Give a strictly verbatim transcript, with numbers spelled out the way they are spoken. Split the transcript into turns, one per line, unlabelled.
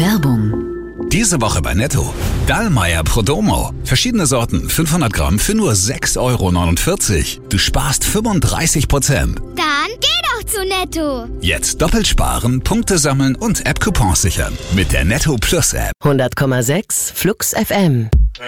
Werbung.
Diese Woche bei Netto. Dallmayr Prodomo. Verschiedene Sorten, fünfhundert Gramm für nur sechs Euro neunundvierzig. Du sparst fünfunddreißig Prozent.
Dann geh doch zu Netto.
Jetzt doppelt sparen, Punkte sammeln und App-Coupons sichern. Mit der Netto Plus App.
hundert Komma sechs Flux F M.